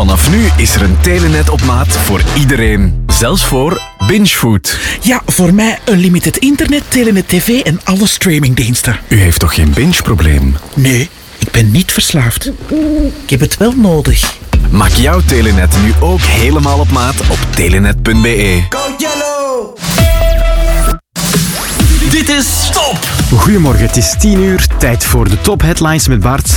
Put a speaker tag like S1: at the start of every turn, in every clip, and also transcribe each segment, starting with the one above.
S1: Vanaf nu is er een Telenet op maat voor iedereen. Zelfs voor Bingefood.
S2: Ja, voor mij unlimited internet, Telenet TV en alle streamingdiensten.
S1: U heeft toch geen binge-probleem?
S2: Nee, ik ben niet verslaafd. Ik heb het wel nodig.
S1: Maak jouw Telenet nu ook helemaal op maat op telenet.be.
S3: Go Yellow! Dit is Top!
S4: Goedemorgen, het is 10 uur. Tijd voor de top headlines met Bart.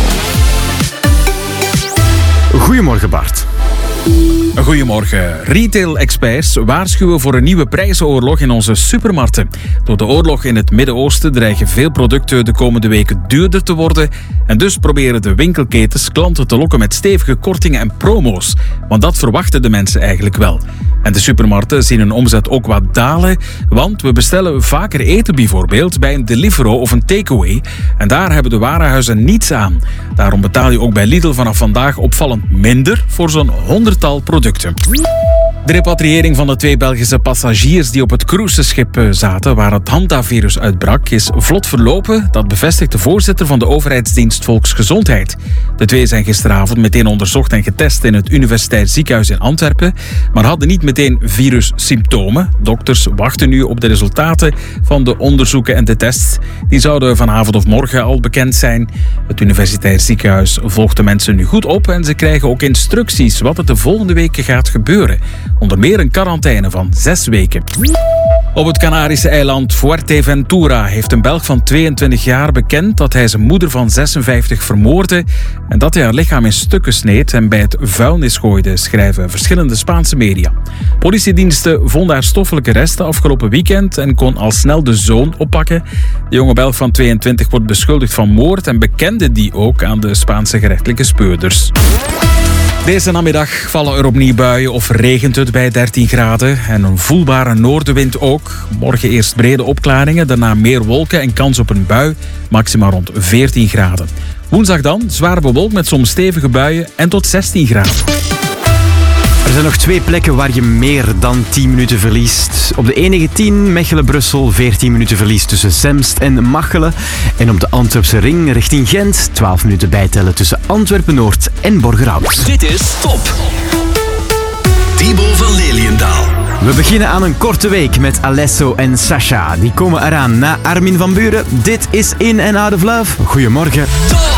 S4: Goedemorgen, Bart.
S5: Goedemorgen. Retail-experts waarschuwen voor een nieuwe prijzenoorlog in onze supermarkten. Door de oorlog in het Midden-Oosten dreigen veel producten de komende weken duurder te worden. En dus proberen de winkelketens klanten te lokken met stevige kortingen en promo's. Want dat verwachten de mensen eigenlijk wel. En de supermarkten zien hun omzet ook wat dalen, want we bestellen vaker eten bijvoorbeeld bij een Deliveroo of een takeaway. En daar hebben de warenhuizen niets aan. Daarom betaal je ook bij Lidl vanaf vandaag opvallend minder voor zo'n 100-tal producten. De repatriëring van de 2 Belgische passagiers die op het cruiseschip zaten waar het hantavirus uitbrak is vlot verlopen. Dat bevestigt de voorzitter van de overheidsdienst Volksgezondheid. De 2 zijn gisteravond meteen onderzocht en getest in het Universitair Ziekenhuis in Antwerpen, maar hadden niet meteen virussymptomen. Dokters wachten nu op de resultaten van de onderzoeken en de tests. Die zouden vanavond of morgen al bekend zijn. Het Universitair Ziekenhuis volgt de mensen nu goed op en ze krijgen ook instructies wat er de volgende weken gaat gebeuren. Onder meer een quarantaine van 6 weken. Op het Canarische eiland Fuerteventura heeft een Belg van 22 jaar bekend dat hij zijn moeder van 56 vermoordde en dat hij haar lichaam in stukken sneed en bij het vuilnis gooide, schrijven verschillende Spaanse media. Politiediensten vonden haar stoffelijke resten afgelopen weekend en kon al snel de zoon oppakken. De jonge Belg van 22 wordt beschuldigd van moord en bekende die ook aan de Spaanse gerechtelijke speurders. Deze namiddag vallen er opnieuw buien of regent het bij 13 graden. En een voelbare noordenwind ook. Morgen eerst brede opklaringen, daarna meer wolken en kans op een bui. Maximaal rond 14 graden. Woensdag dan zwaar bewolkt met soms stevige buien en tot 16 graden.
S4: Er zijn nog 2 plekken waar je meer dan 10 minuten verliest. Op de E19 Mechelen-Brussel 14 minuten verlies tussen Zemst en Machelen. En op de Antwerpse ring richting Gent 12 minuten bijtellen tussen Antwerpen-Noord en Borgerhout.
S3: Dit is Top! Thibaut van Leliendaal.
S4: We beginnen aan een korte week met Alesso en Sasha. Die komen eraan na Armin van Buuren. Dit is In and Out of Love. Goedemorgen.
S3: Top!